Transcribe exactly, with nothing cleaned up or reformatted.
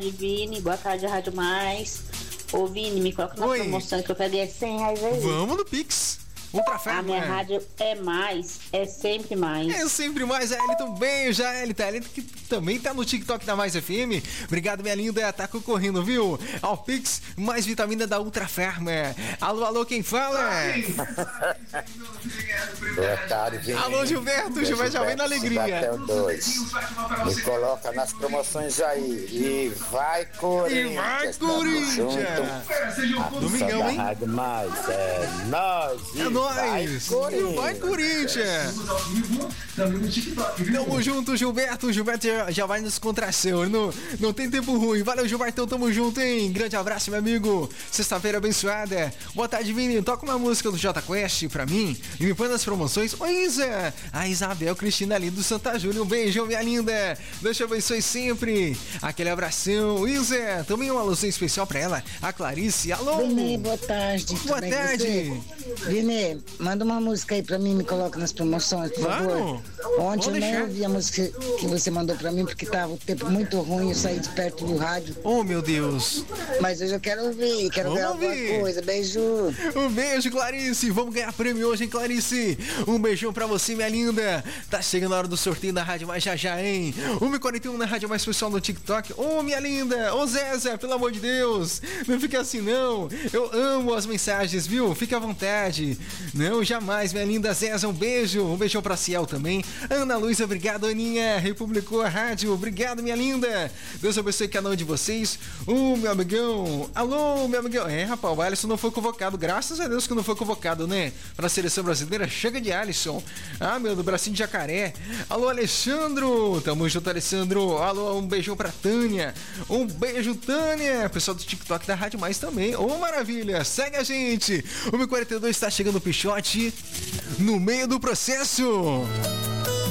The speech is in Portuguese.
tarde, Vini. Boa tarde, Rádio Mais. Ô, Vini, me coloca na Oi. promoção que eu peguei cem reais aí. Vamos no Pix. Ultrafer, A minha né? rádio é mais, é sempre mais. É sempre mais, a Elton. Beijo, a Elton. A Elton que também tá no TikTok da Mais F M. Obrigado, minha linda. Tá concorrendo, viu? Ao Pix, mais vitamina da Ultrafarma. Alô, alô, quem fala? Boa tarde, Vini. Alô, Gilberto. Gilberto já vem na alegria. dois. Me coloca nas promoções aí. E vai, Corinthians. E vai, Tamo Corinthians. junto. Domingão, Da hein? Rádio Mais. É nóis. É nóis. Corinthians. Vai, Corinthians. Tamo junto, Gilberto. O Gilberto já, já vai nos contração. Não, não tem tempo ruim. Valeu, Gilbertão. Tamo junto, hein? Grande abraço, meu amigo. Sexta-feira abençoada. Boa tarde, Vini. Toca uma música do J Quest pra mim e me põe nas promoções. Oi, Isa. A Isabel Cristina ali do Santa Júlia. Um beijão, minha linda. Deus te abençoe sempre. Aquele abração. Isa, também uma alusão especial pra ela. A Clarice. Alô. Vini, boa tarde. Boa Tudo bem com tarde. você? Vini, manda uma música aí pra mim, me coloca nas promoções, por Vamos. favor. Ontem eu Vou nem deixar. ouvi a música que você mandou pra mim, porque tava o tempo muito ruim, eu saí de perto do rádio. Oh, meu Deus. Mas hoje eu quero ouvir, quero Vamos ver alguma ouvir. coisa. Beijo. Um beijo, Clarice. Vamos ganhar prêmio hoje, hein, Clarice? Um beijão pra você, minha linda. Tá chegando a hora do sorteio da Rádio Mais já já, hein? uma e quarenta e um na Rádio Mais Pessoal no TikTok. Ô, oh, minha linda. Ô, oh, Zézia, pelo amor de Deus. Não fica assim, não. Eu amo as mensagens, viu? Fica à vontade. Não, jamais, minha linda Zézia. Um beijo. Um beijão pra Ciel também. Ana Luísa, obrigado, Aninha. Republicou a rádio. Obrigado, minha linda. Deus abençoe cada um de vocês. Ô, meu amigão. Alô, meu amigão. É, rapaz, o Alisson não foi convocado. Graças a Deus que não foi convocado, né? Pra seleção brasileira. Chega de Alisson. Ah, meu, do bracinho de jacaré. Alô, Alessandro. Tamo junto, Alessandro. Alô, um beijão pra Tânia. Um beijo, Tânia. Pessoal do TikTok da Rádio Mais também. Ô, maravilha. Segue a gente. uma e quarenta e dois tá chegando o Pichote no meio do processo.